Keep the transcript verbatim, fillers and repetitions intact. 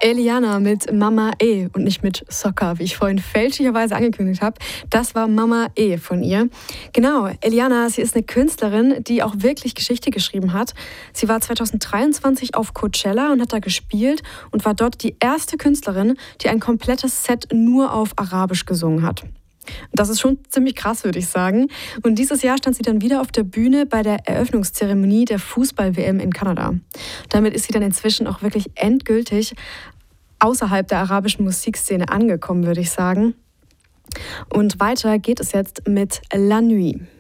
Eliana mit Mama E und nicht mit Soccer, wie ich vorhin fälschlicherweise angekündigt habe. Das war Mama E von ihr. Genau, Eliana, sie ist eine Künstlerin, die auch wirklich Geschichte geschrieben hat. Sie war zweitausenddreiundzwanzig auf Coachella und hat da gespielt und war dort die erste Künstlerin, die ein komplettes Set nur auf Arabisch gesungen hat. Das ist schon ziemlich krass, würde ich sagen. Und dieses Jahr stand sie dann wieder auf der Bühne bei der Eröffnungszeremonie der Fußball-W M in Kanada. Damit ist sie dann inzwischen auch wirklich endgültig außerhalb der arabischen Musikszene angekommen, würde ich sagen. Und weiter geht es jetzt mit La Nuit.